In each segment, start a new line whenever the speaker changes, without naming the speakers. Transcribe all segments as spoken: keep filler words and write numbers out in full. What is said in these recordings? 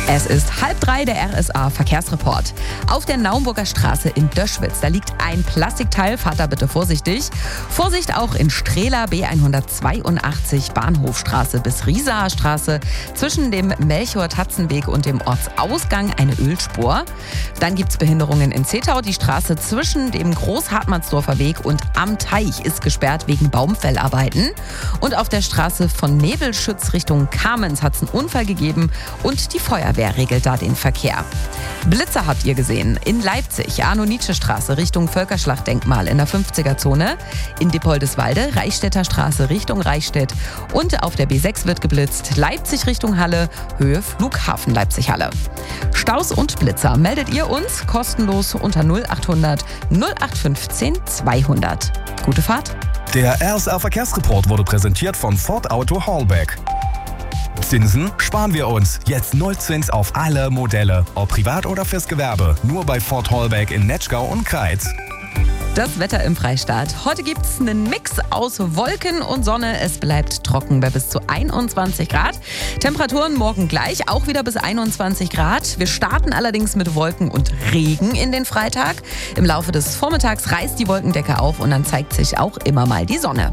Es ist halb drei, der R S A Verkehrsreport. Auf der Naumburger Straße in Döschwitz, da liegt ein Plastikteil, fahrt da bitte vorsichtig. Vorsicht auch in Strehla, B hundertzweiundachtzig, Bahnhofstraße bis Riesaer Straße. Zwischen dem Melchior-Tatzenweg und dem Ortsausgang eine Ölspur. Dann gibt es Behinderungen in Zetau. Die Straße zwischen dem Großhartmannsdorfer Weg und am Teich ist gesperrt wegen Baumfellarbeiten. Und auf der Straße von Nebelschütz Richtung Kamenz hat es einen Unfall gegeben und die Feuerwehr regelt da den Verkehr. Blitzer habt ihr gesehen. In Leipzig, Arno-Nietzsche-Straße Richtung Völkerschlachtdenkmal in der fünfziger-Zone. In Dippoldeswalde, Reichstädter Straße Richtung Reichstätt. Und auf der B sechs wird geblitzt. Leipzig Richtung Halle, Höhe Flughafen Leipzig-Halle. Staus und Blitzer meldet ihr uns kostenlos unter null achthundert null acht fünfzehn zweihundert. Gute Fahrt.
Der R S A Verkehrsreport wurde präsentiert von Ford Auto Hallback. Zinsen sparen wir uns. Jetzt Nullzins auf alle Modelle. Ob privat oder fürs Gewerbe. Nur bei Ford Hallback in Netschgau und Kreiz.
Das Wetter im Freistaat. Heute gibt es einen Mix aus Wolken und Sonne. Es bleibt trocken bei bis zu einundzwanzig Grad. Temperaturen morgen gleich, auch wieder bis einundzwanzig Grad. Wir starten allerdings mit Wolken und Regen in den Freitag. Im Laufe des Vormittags reißt die Wolkendecke auf und dann zeigt sich auch immer mal die Sonne.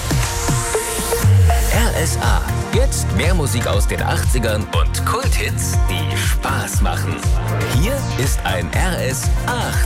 R S A. Jetzt mehr Musik aus den achtzigern und Kulthits, die Spaß machen. Hier ist ein R S A